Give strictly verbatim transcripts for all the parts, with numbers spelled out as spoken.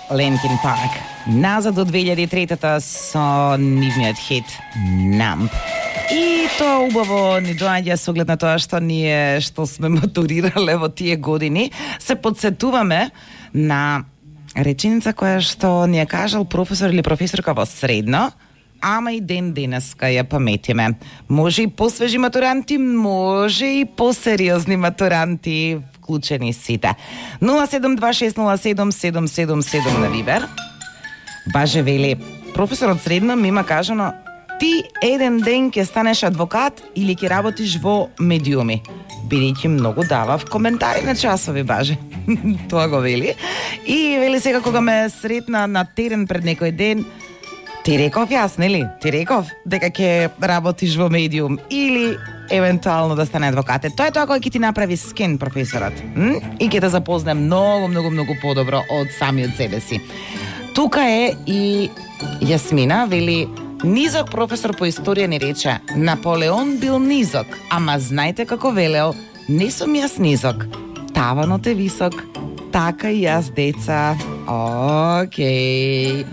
Linkin Park. Назад до две илјади и трета со нивниот хит Numb. И тоа убаво ни доаѓа со оглед на тоа што ние што сме матурирале во тие години, се подсетуваме на реченица која што ни ја кажал професор или професорка во средно, ама и ден денеска ја паметиме. Може и посвежи матуранти, може и посериозни матуранти, вклучени сите. нула седум два шест нула седум седум седум седум на Вибер. Баже вели, професорот средно ми има кажано, ти еден ден ќе станеш адвокат или ќе работиш во медиуми. Бидејќи многу давав коментари на часови, баже. Тоа го вели. И вели сега кога ме сретна на терен пред некој ден, ти реков јас, нели? Ти реков дека ќе работиш во медиум или евентуално да стане адвокат. Тоа е тоа кој ќе ти направи скен професорот. М? И ќе те запознае многу, многу, многу подобро од самиот себе си. Тука е и Јасмина, вели, низок професор по историја ни рече, Наполеон бил низок, ама знајте како велел, не сум јас низок, таванот е висок, така и јас, деца. Океј.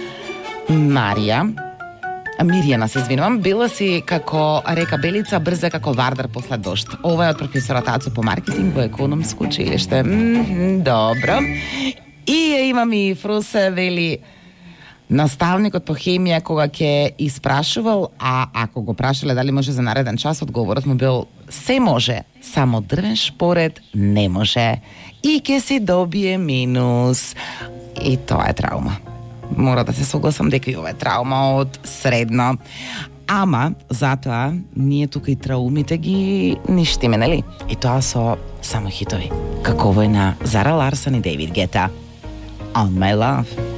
Марија, Мирјана, се извинувам, била си како река Белица, брза како Вардар после дожд. Ова е од професорот Ацо по маркетинг во економско училиште. М-м, добро. И ја имам и Фросе, вели, наставникот по хемија кога ќе испрашувал, а ако го прашале дали може за нареден час, одговорот му бил се може, само дрвен шпоред не може. И ќе си добие минус. И тоа е траума. Мора да се согласам дека и ова е траума од средно. Ама, затоа, ние тука и траумите ги ништиме, нели? И тоа со само хитови. Како овој на Зара Ларсон и Дейвид Гета. On My Love.